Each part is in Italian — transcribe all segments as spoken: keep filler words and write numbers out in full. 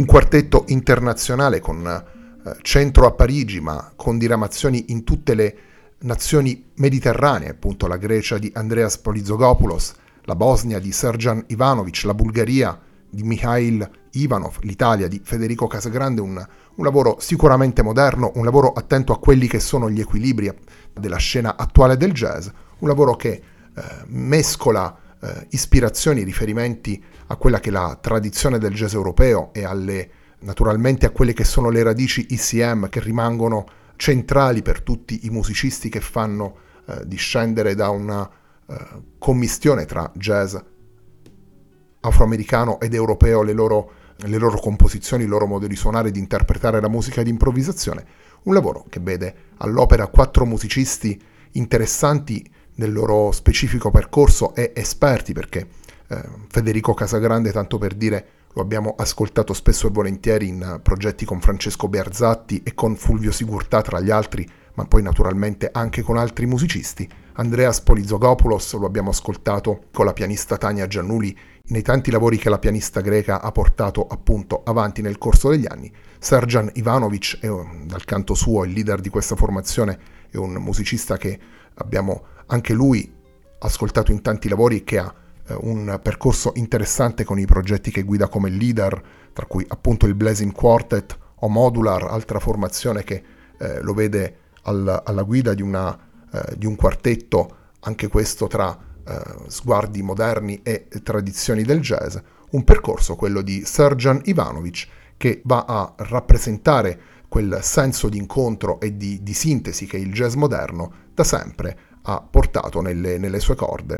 quartetto internazionale con eh, centro a Parigi, ma con diramazioni in tutte le nazioni mediterranee, appunto la Grecia di Andreas Polizogopoulos, la Bosnia di Serjan Ivanovic, la Bulgaria di Mikhail Ivanov, l'Italia di Federico Casagrande, un, un lavoro sicuramente moderno, un lavoro attento a quelli che sono gli equilibri della scena attuale del jazz, un lavoro che eh, mescola eh, ispirazioni, riferimenti a quella che è la tradizione del jazz europeo e alle, naturalmente a quelle che sono le radici E C M che rimangono centrali per tutti i musicisti che fanno eh, discendere da una eh, commistione tra jazz afroamericano ed europeo le loro, le loro composizioni, il loro modo di suonare e di interpretare la musica di improvvisazione. Un lavoro che vede all'opera quattro musicisti interessanti nel loro specifico percorso e esperti, perché eh, Federico Casagrande, tanto per dire, lo abbiamo ascoltato spesso e volentieri in progetti con Francesco Bearzatti e con Fulvio Sigurtà tra gli altri, ma poi naturalmente anche con altri musicisti. Andreas Polizogopoulos lo abbiamo ascoltato con la pianista Tania Giannuli nei tanti lavori che la pianista greca ha portato appunto avanti nel corso degli anni. Serjan Ivanovic è dal canto suo il leader di questa formazione, è un musicista che abbiamo anche lui ascoltato in tanti lavori, che ha eh, un percorso interessante con i progetti che guida come leader, tra cui appunto il Blazing Quartet o Modular, altra formazione che eh, lo vede al, alla guida di, una, eh, di un quartetto, anche questo tra Uh, sguardi moderni e tradizioni del jazz, un percorso, quello di Serjan Ivanovic, che va a rappresentare quel senso di incontro e di, di sintesi che il jazz moderno da sempre ha portato nelle, nelle sue corde.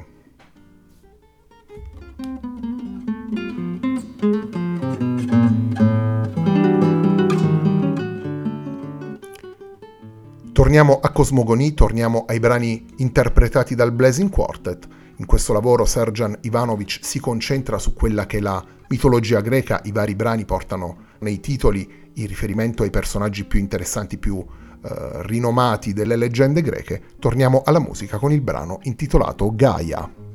Torniamo a Cosmogonie, torniamo ai brani interpretati dal Blazing Quartet. In questo lavoro Serjan Ivanovic si concentra su quella che è la mitologia greca, i vari brani portano nei titoli il riferimento ai personaggi più interessanti, più eh, rinomati delle leggende greche. Torniamo alla musica con il brano intitolato Gaia.